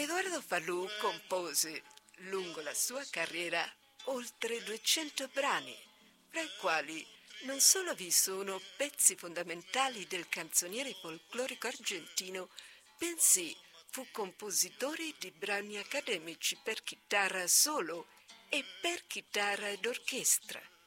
Edoardo Falù compose, lungo la sua carriera, oltre 200 brani, fra i quali non solo vi sono pezzi fondamentali del canzoniere folclorico argentino, bensì fu compositore di brani accademici per chitarra solo e per chitarra ed orchestra.